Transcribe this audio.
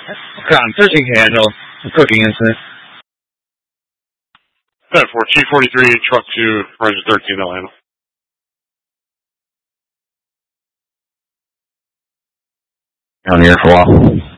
Ground 13 can handle. Cooking incident. 10-4, Chief 43, truck 2, Roger 13, they'll handle. On here for a while.